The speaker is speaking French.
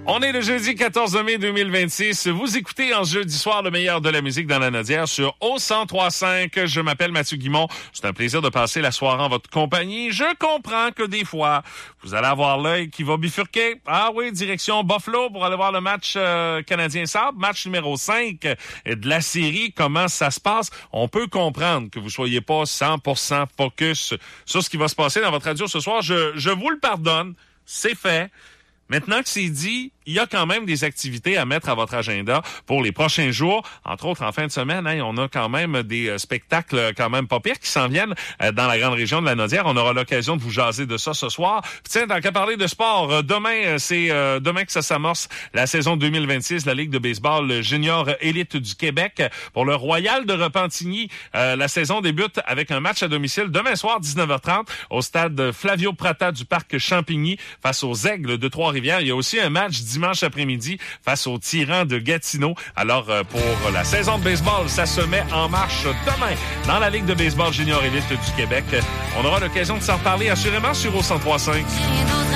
On est le jeudi 14 mai 2026. Vous écoutez en jeudi soir le meilleur de la musique dans la Nodière sur O103.5. Je m'appelle Mathieu Guimont. C'est un plaisir de passer la soirée en votre compagnie. Je comprends que des fois, vous allez avoir l'œil qui va bifurquer. Ah oui, direction Buffalo pour aller voir le match Canadien-Sabre, match numéro 5 de la série. Comment ça se passe? On peut comprendre que vous soyez pas 100% focus sur ce qui va se passer dans votre radio ce soir. Je vous le pardonne. C'est fait. Maintenant que c'est dit, il y a quand même des activités à mettre à votre agenda pour les prochains jours. Entre autres, en fin de semaine, on a quand même des spectacles quand même pas pires qui s'en viennent dans la grande région de la Nodière. On aura l'occasion de vous jaser de ça ce soir. Puis tiens, tant qu'à parler de sport, demain, c'est demain que ça s'amorce la saison 2026 de la Ligue de baseball junior élite du Québec. Pour le Royal de Repentigny, la saison débute avec un match à domicile demain soir, 19h30, au stade Flavio Prata du Parc Champigny face aux Aigles de Trois-Rivières. Il y a aussi un match dimanche après-midi face aux Tyrans de Gatineau. Alors, pour la saison de baseball, ça se met en marche demain dans la Ligue de baseball junior élite du Québec. On aura l'occasion de s'en reparler assurément sur O103.5.